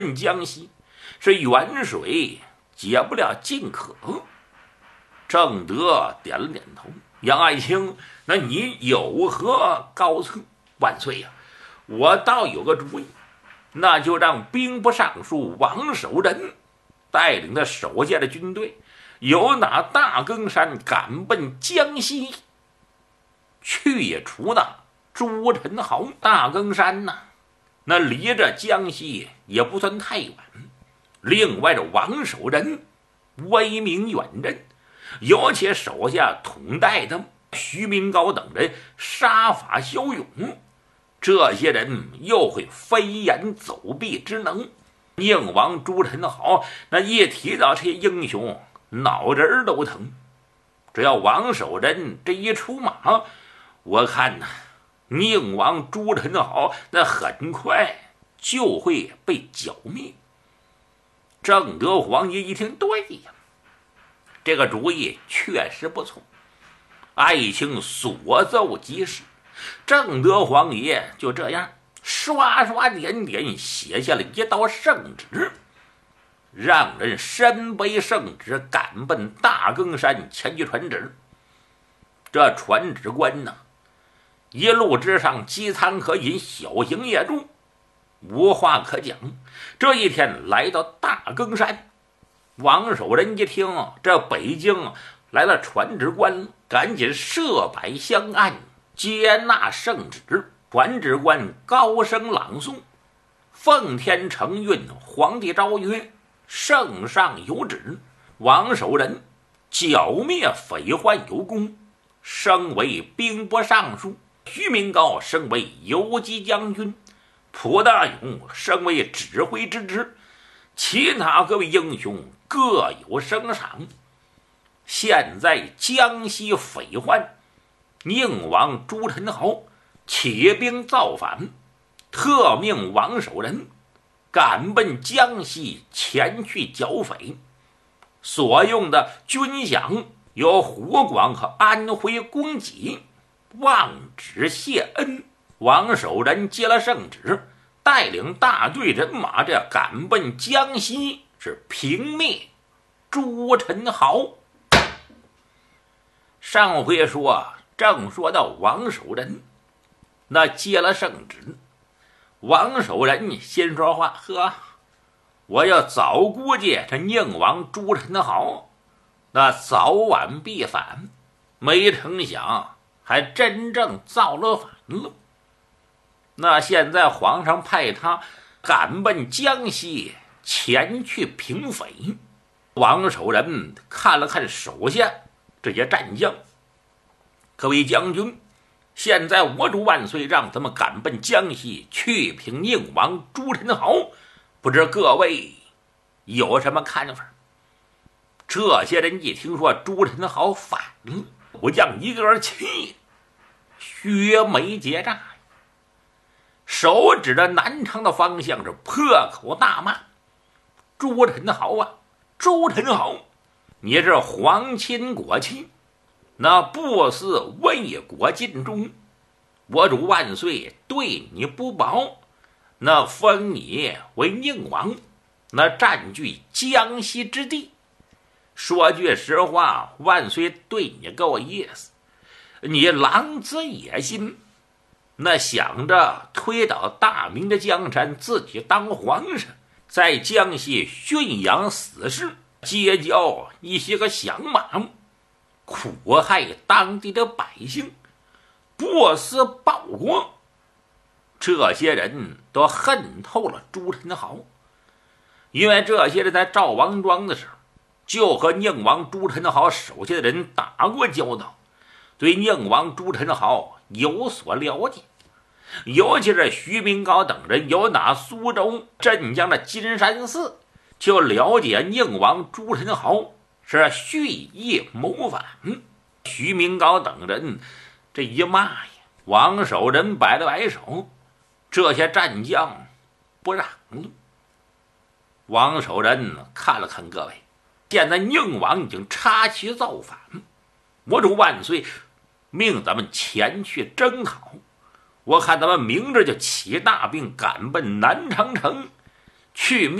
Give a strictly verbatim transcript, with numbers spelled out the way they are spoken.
江西，是远水解不了近渴。正德点了点头，杨爱卿，那你有何高策？万岁呀、啊，我倒有个主意，那就让兵部尚书王守仁带领的手下的军队，由那大更山赶奔江西，去除那朱宸濠。大更山呐、啊，那离着江西也不算太远。另外这王守仁威名远震，尤其手下统带的徐明高等人杀伐骁勇，这些人又会飞檐走壁之能。宁王朱宸濠那一提到这些英雄，脑仁都疼。只要王守仁这一出马，我看呐、啊，宁王朱宸濠那很快就会被剿灭。正德皇爷一听，对呀，这个主意确实不错。爱卿所奏即是。正德皇爷就这样刷刷点点写下了一道圣旨，让人身背圣旨赶奔大更山前去传旨。这传旨官呢，一路之上饥餐可饮，小行夜住，无话可讲。这一天来到大更山，王守仁一听这北京来了传旨官，赶紧设摆香案接纳圣旨。传旨官高声朗诵：奉天承运，皇帝诏曰，圣上有旨，王守仁剿灭匪患有功，升为兵部尚书；徐明高升为游击将军，蒲大勇升为指挥之职，其他各位英雄各有升赏。现在江西匪患，宁王朱宸濠起兵造反，特命王守仁赶奔江西前去剿匪，所用的军饷由湖广和安徽供给，望旨谢恩。王守仁接了圣旨，带领大队人马这赶奔江西，是平灭朱宸濠。上回说正说到王守仁那接了圣旨，王守仁先说话，呵，我要早估计这宁王朱宸濠那早晚必反，没成想还真正造了反了。那现在皇上派他赶奔江西前去平匪。王守仁看了看手下这些战将，各位将军，现在我主万岁让咱们赶奔江西去平宁王朱宸濠，不知各位有什么看法？这些人一听说朱宸濠反了，武将一个人气削眉结诈，手指着南昌的方向是破口大骂：朱宸濠啊，朱宸濠，你是皇亲国戚，那不似为国尽忠，我主万岁对你不薄，那封你为宁王，那占据江西之地。说句实话，万岁对你够意思，你狼子野心，那想着推倒大明的江山，自己当皇上，在江西驯养死士，结交一些个响马，苦害当地的百姓，不思报国。这些人都恨透了朱宸濠，因为这些人在赵王庄的时候就和宁王朱宸濠手下的人打过交道，对宁王朱宸濠有所了解。尤其是徐明高等人有打苏州镇江的金山寺，就了解宁王朱宸濠是蓄意谋反。徐明高等人这一骂呀，王守仁摆了摆手，这些战将不让了。王守仁看了看各位，现在宁王已经插旗造反，我主万岁命咱们前去征讨，我看咱们明日就起大兵赶奔南昌城， 去